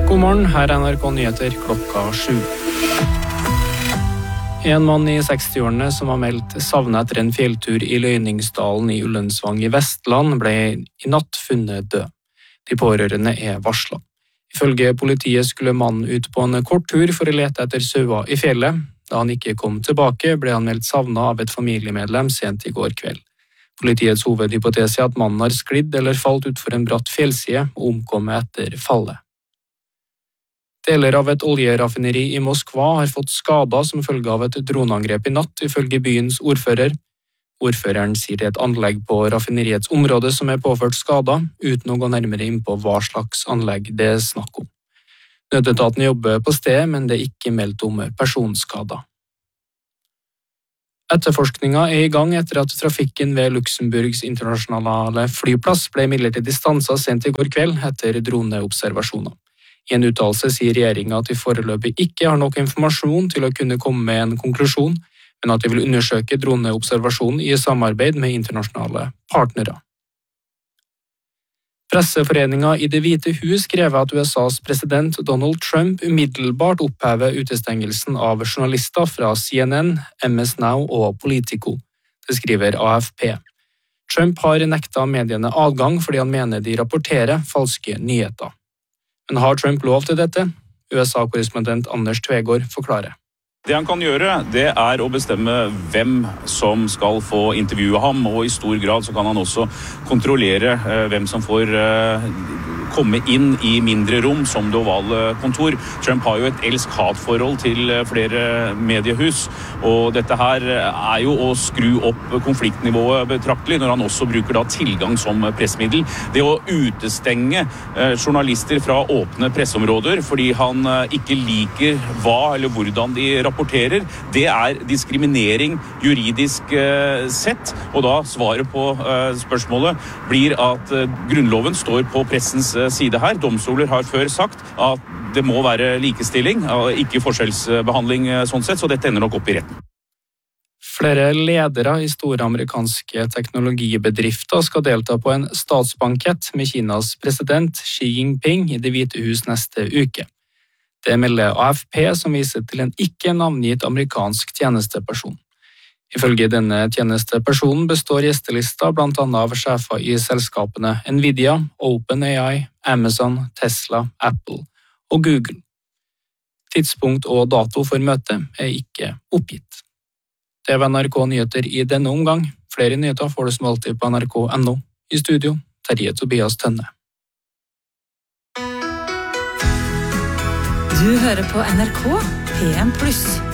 God morgen, her NRK Nyheter klokka 7. En mann i 60-årene som har meldt savnet etter en fjelltur i Løyningsdalen i Ullensvang i Vestland, ble i natt funnet død. De pårørende er varslet. Ifølge politiet skulle mannen ut på en kort tur for å lete etter sauer i fjellet. Da han ikke kom tilbake, ble han meldt savnet av et familiemedlem sent i går kveld. Politiets hovedhypotese er at mannen har sklidd eller falt utfor en bratt fjellside og omkommet etter fallet. Deler av et oljeraffineri i Moskva har fått skader som følge av et droneangrep i natt, ifølge byens ordfører. Ordføreren sier det er et anlegg på raffineriets område som er påført skader, uten å gå nærmere inn på hva slags anlegg det er snakk om. Nødetaten jobber på stedet, men det er ikke meldt om personskader. Etterforskningen er i gang etter at trafikken ved Luxemburgs internasjonale flyplass ble midlertidig stanset sent i går kveld etter droneobservasjoner. I en uttalelse sier regjeringen at de foreløpig ikke har nok informasjon til å kunne komme med en konklusjon, men at de vil undersøke droneobservasjonen i samarbeid med internasjonale partnere. Presseforeningen i Det hvite hus krever at USAs president Donald Trump umiddelbart opphever utestengelsen av journalister fra CNN, MS Now og Politico. Det skriver AFP. Trump har nektet mediene adgang fordi han mener de rapporterer falske nyheter. Men har Trump lov til dette? USA-korrespondent Anders Tvegård forklarer. Det han kan gjøre, det er å bestemme hvem som skal få intervjue ham, og i stor grad så kan han også kontrollere hvem som får komme inn i mindre rom som det ovale kontor. Trump har jo et elsk-hat-forhold til flere mediehus, og dette her er jo å skru opp konfliktnivået betraktelig når han også bruker da tilgang som pressmiddel. Det å utestenge journalister fra åpne presseområder fordi han ikke liker hva eller hvordan de rapporterer, det er diskriminering juridisk sett, og da svaret på spørsmålet blir at Grunnloven står på pressens side her. Domstoler har før sagt at det må være likestilling, ikke forskjellsbehandling sånn sett, så dette ender nok opp i retten. Flere ledere i store amerikanske teknologibedrifter skal delta på en statsbankett med Kinas president Xi Jinping i Det hvite hus neste uke. Det melder AFP, som viser til en ikke navngitt amerikansk tjenesteperson. Ifølge denne tjenestepersonen består gjestelista blant annet av sjefer i selskapene Nvidia, OpenAI, Amazon, Tesla, Apple og Google. Tidspunkt og dato for møtet er ikke oppgitt. Det var NRK Nyheter i denne omgang. Flere nyheter får du som alltid på nrk.no. I studio, Terje Tobias Tønne. Du hører på NRK P1+.